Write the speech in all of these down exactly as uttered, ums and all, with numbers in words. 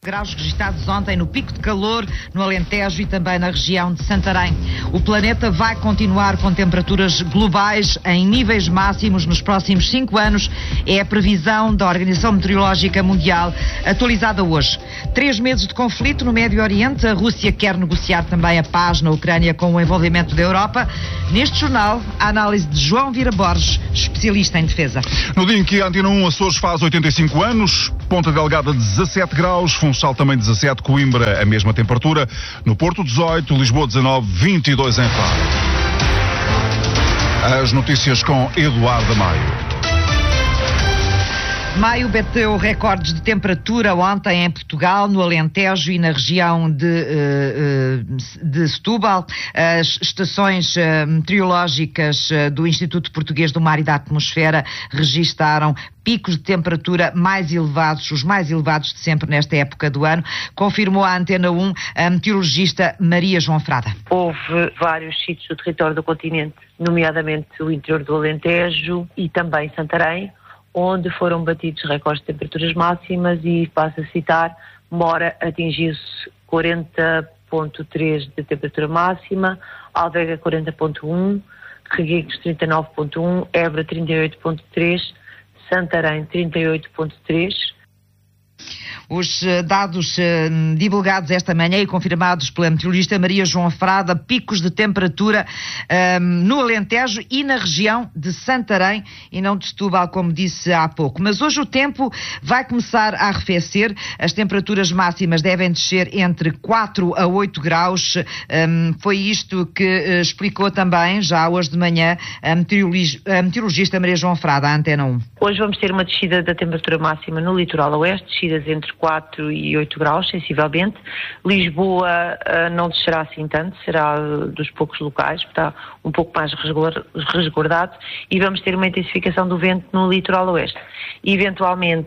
Graus registados ontem no pico de calor no Alentejo e também na região de Santarém. O planeta vai continuar com temperaturas globais em níveis máximos nos próximos cinco anos. É a previsão da Organização Meteorológica Mundial, atualizada hoje. Três meses de conflito no Médio Oriente. A Rússia quer negociar também a paz na Ucrânia com o envolvimento da Europa. Neste jornal, a análise de João Vira Borges, especialista em defesa. No dia em que a Antena um Açores faz oitenta e cinco anos, Ponta Delgada dezassete graus, Funchal também dezassete, Coimbra a mesma temperatura, no Porto dezoito, Lisboa dezanove, vinte e dois em Faro. As notícias com Eduardo Maio. Maio bateu recordes de temperatura ontem em Portugal, no Alentejo e na região de, de Setúbal. As estações meteorológicas do Instituto Português do Mar e da Atmosfera registaram picos de temperatura mais elevados, os mais elevados de sempre nesta época do ano, confirmou a Antena um a meteorologista Maria João Frada. Houve vários sítios do território do continente, nomeadamente o interior do Alentejo e também Santarém, onde foram batidos recordes de temperaturas máximas e, passo a citar, Mora atingiu-se quarenta vírgula três de temperatura máxima, Alvega quarenta vírgula um, Reguengos trinta e nove vírgula um, Évora trinta e oito vírgula três, Santarém trinta e oito vírgula três. Os dados uh, divulgados esta manhã e confirmados pela meteorologista Maria João Frada, picos de temperatura uh, no Alentejo e na região de Santarém e não de Setúbal, como disse há pouco. Mas hoje o tempo vai começar a arrefecer, as temperaturas máximas devem descer entre quatro a oito graus. Um, foi isto que uh, explicou também, já hoje de manhã, a, meteorolog- a meteorologista Maria João Frada, à Antena um. Hoje vamos ter uma descida da temperatura máxima no litoral oeste, descidas entre quatro e oito graus, sensivelmente. Lisboa uh, não descerá assim tanto, será uh, dos poucos locais, está um pouco mais resguardado, e vamos ter uma intensificação do vento no litoral oeste. E, eventualmente,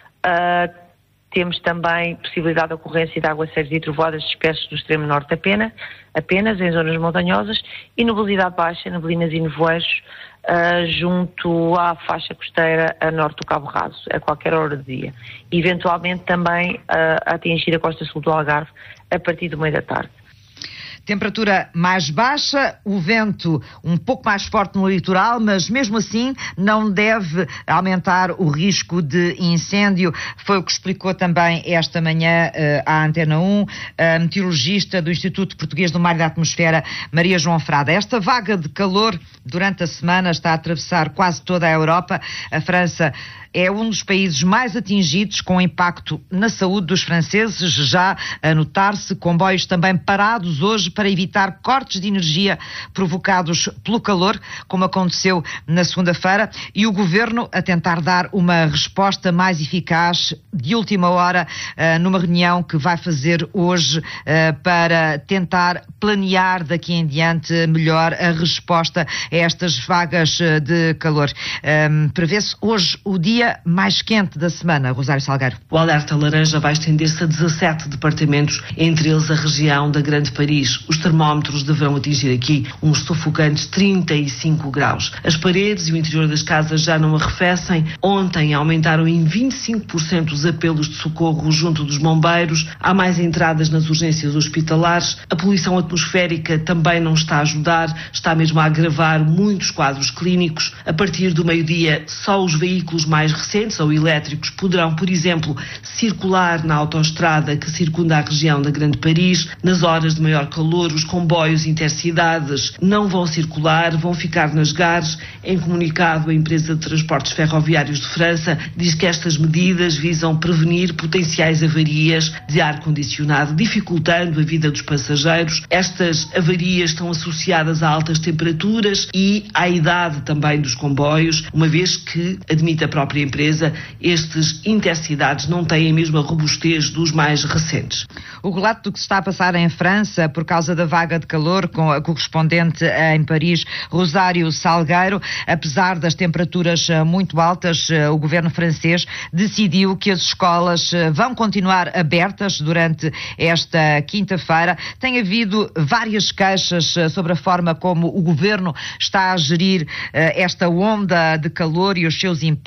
uh, temos também possibilidade de ocorrência de aguaceiros e trovoadas dispersos do extremo norte apenas, apenas em zonas montanhosas, e nubosidade baixa, neblinas e nevoeiros, Uh, junto à faixa costeira a norte do Cabo Raso, a qualquer hora do dia. E, eventualmente, também uh, a atingir a costa sul do Algarve a partir do meio da tarde. Temperatura mais baixa, o vento um pouco mais forte no litoral, mas mesmo assim não deve aumentar o risco de incêndio. Foi o que explicou também esta manhã uh, à Antena um, a meteorologista do Instituto Português do Mar e da Atmosfera, Maria João Frada. Esta vaga de calor durante a semana está a atravessar quase toda a Europa. A França é um dos países mais atingidos, com impacto na saúde dos franceses, já a notar-se comboios também parados hoje para evitar cortes de energia provocados pelo calor, como aconteceu na segunda-feira, e o governo a tentar dar uma resposta mais eficaz de última hora numa reunião que vai fazer hoje para tentar planear daqui em diante melhor a resposta a estas vagas de calor. Prevê-se hoje o dia mais quente da semana, Rosário Salgueiro. O alerta laranja vai estender-se a dezassete departamentos, entre eles a região da Grande Paris. Os termómetros deverão atingir aqui uns sufocantes trinta e cinco graus. As paredes e o interior das casas já não arrefecem. Ontem aumentaram em vinte e cinco por cento os apelos de socorro junto dos bombeiros. Há mais entradas nas urgências hospitalares. A poluição atmosférica também não está a ajudar, está mesmo a agravar muitos quadros clínicos. A partir do meio-dia, só os veículos mais recentes ou elétricos poderão, por exemplo, circular na autoestrada que circunda a região da Grande Paris. Nas horas de maior calor, os comboios intercidades não vão circular, vão ficar nas gares. Em comunicado, a empresa de transportes ferroviários de França diz que estas medidas visam prevenir potenciais avarias de ar-condicionado, dificultando a vida dos passageiros. Estas avarias estão associadas a altas temperaturas e à idade também dos comboios, uma vez que, admite a própria empresa, estes intercidades não têm a mesma robustez dos mais recentes. O relato do que se está a passar em França por causa da vaga de calor, com a correspondente em Paris, Rosário Salgueiro. Apesar das temperaturas muito altas, o governo francês decidiu que as escolas vão continuar abertas durante esta quinta-feira. Tem havido várias queixas sobre a forma como o governo está a gerir esta onda de calor e os seus impactos.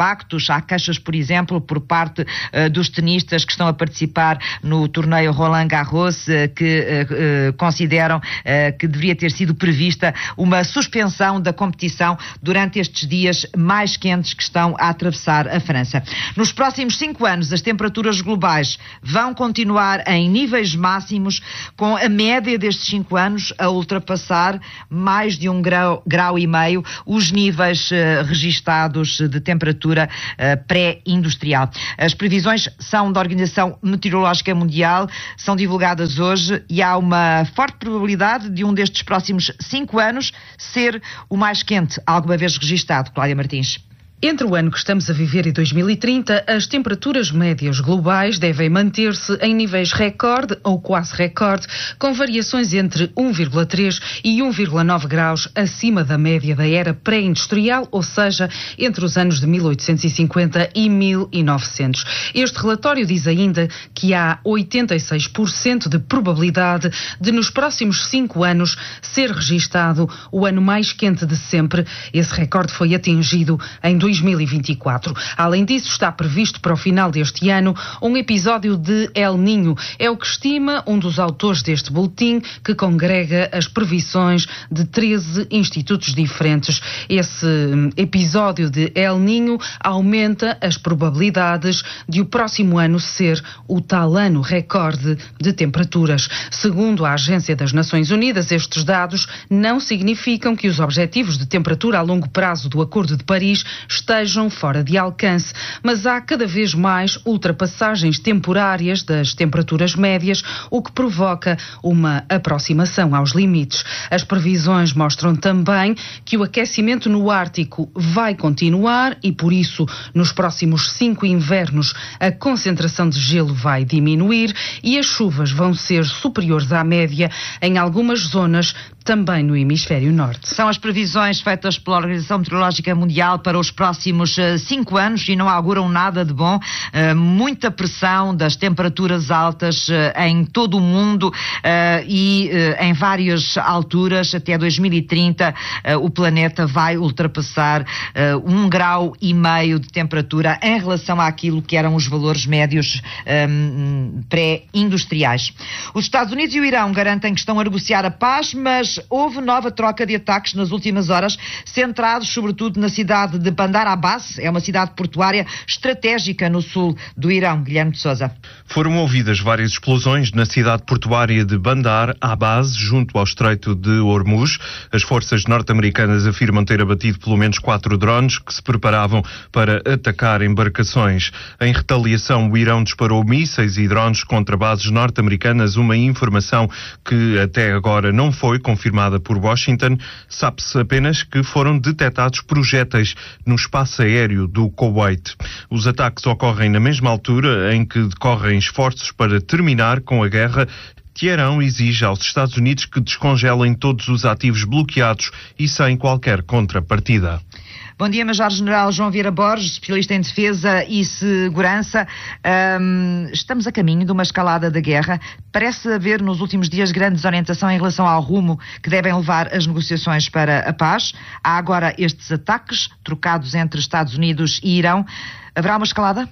dados. Há queixas, por exemplo, por parte uh, dos tenistas que estão a participar no torneio Roland Garros, uh, que uh, uh, consideram uh, que deveria ter sido prevista uma suspensão da competição durante estes dias mais quentes que estão a atravessar a França. Nos próximos cinco anos, as temperaturas globais vão continuar em níveis máximos, com a média destes cinco anos a ultrapassar mais de um grau, grau e meio os níveis uh, registados de temperatura uh, pré-industrial. As previsões são da Organização Meteorológica Mundial, são divulgadas hoje e há uma forte probabilidade de um destes próximos cinco anos ser o mais quente alguma vez registado. Cláudia Martins. Entre o ano que estamos a viver e dois mil e trinta, as temperaturas médias globais devem manter-se em níveis recorde ou quase recorde, com variações entre um vírgula três e um vírgula nove graus acima da média da era pré-industrial, ou seja, entre os anos de mil oitocentos e cinquenta e mil e novecentos. Este relatório diz ainda que há oitenta e seis por cento de probabilidade de nos próximos cinco anos ser registado o ano mais quente de sempre. Esse recorde foi atingido em dois mil e vinte e quatro. Além disso, está previsto para o final deste ano um episódio de El Niño. É o que estima um dos autores deste boletim, que congrega as previsões de treze institutos diferentes. Esse episódio de El Niño aumenta as probabilidades de o próximo ano ser o tal ano recorde de temperaturas. Segundo a Agência das Nações Unidas, estes dados não significam que os objetivos de temperatura a longo prazo do Acordo de Paris estejam fora de alcance, mas há cada vez mais ultrapassagens temporárias das temperaturas médias, o que provoca uma aproximação aos limites. As previsões mostram também que o aquecimento no Ártico vai continuar e, por isso, nos próximos cinco invernos, a concentração de gelo vai diminuir e as chuvas vão ser superiores à média em algumas zonas, também no hemisfério norte. São as previsões feitas pela Organização Meteorológica Mundial para os próximos uh, cinco anos e não auguram nada de bom. Uh, muita pressão das temperaturas altas uh, em todo o mundo uh, e uh, em várias alturas. Até dois mil e trinta uh, o planeta vai ultrapassar uh, um grau e meio de temperatura em relação àquilo que eram os valores médios um, pré-industriais. Os Estados Unidos e o Irão garantem que estão a negociar a paz, mas houve nova troca de ataques nas últimas horas, centrados sobretudo na cidade de Bandar Abbas. É uma cidade portuária estratégica no sul do Irão. Guilherme de Sousa. Foram ouvidas várias explosões na cidade portuária de Bandar Abbas, junto ao Estreito de Hormuz. As forças norte-americanas afirmam ter abatido pelo menos quatro drones que se preparavam para atacar embarcações. Em retaliação, o Irão disparou mísseis e drones contra bases norte-americanas, uma informação que até agora não foi confirmada por Washington. Sabe-se apenas que foram detectados projéteis no espaço aéreo do Kuwait. Os ataques ocorrem na mesma altura em que decorrem esforços para terminar com a guerra. Teherão exige aos Estados Unidos que descongelem todos os ativos bloqueados e sem qualquer contrapartida. Bom dia, Major-General João Vieira Borges, especialista em defesa e segurança. Um, estamos a caminho de uma escalada da guerra. Parece haver nos últimos dias grande desorientação em relação ao rumo que devem levar as negociações para a paz. Há agora estes ataques trocados entre Estados Unidos e Irão. Haverá uma escalada?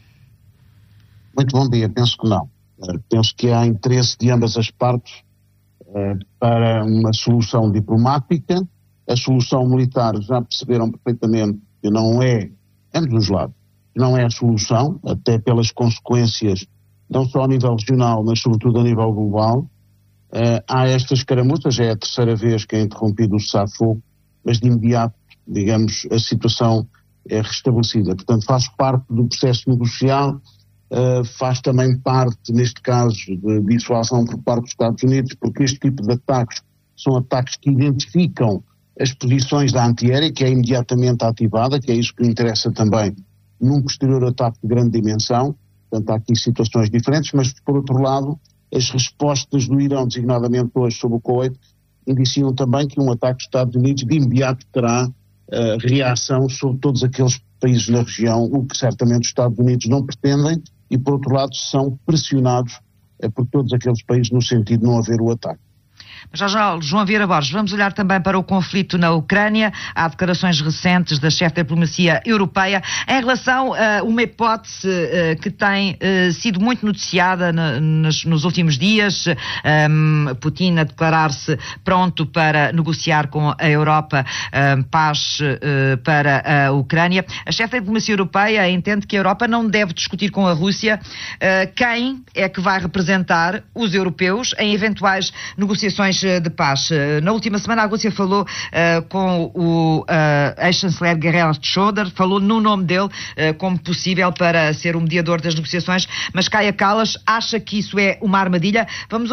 Muito bom dia, penso que não. Uh, penso que há interesse de ambas as partes uh, para uma solução diplomática. A solução militar já perceberam perfeitamente que não é, ambos os lados, não é a solução, até pelas consequências, não só a nível regional, mas sobretudo a nível global. Uh, há estas caramuças, é a terceira vez que é interrompido o cessar-fogo, mas de imediato, digamos, a situação é restabelecida. Portanto, faz parte do processo negocial, uh, faz também parte, neste caso, de dissuasão por parte dos Estados Unidos, porque este tipo de ataques são ataques que identificam as posições da antiaérea, que é imediatamente ativada, que é isso que interessa também num posterior ataque de grande dimensão. Portanto, há aqui situações diferentes, mas, por outro lado, as respostas do Irão, designadamente hoje sobre o Kuwait, indiciam também que um ataque dos Estados Unidos de imediato terá uh, reação sobre todos aqueles países na região, o que certamente os Estados Unidos não pretendem e, por outro lado, são pressionados uh, por todos aqueles países no sentido de não haver o ataque. Major João Vieira Borges, vamos olhar também para o conflito na Ucrânia. Há declarações recentes da chefe da diplomacia europeia em relação a uma hipótese uh, que tem uh, sido muito noticiada na, nos, nos últimos dias. Um, Putin a declarar-se pronto para negociar com a Europa um, paz uh, para a Ucrânia. A chefe da diplomacia europeia entende que a Europa não deve discutir com a Rússia uh, quem é que vai representar os europeus em eventuais negociações de paz. Na última semana a Rússia falou uh, com o uh, ex-chanceler Gerhard Schröder, falou no nome dele uh, como possível para ser o mediador das negociações, mas Kaja Kallas acha que isso é uma armadilha. Vamos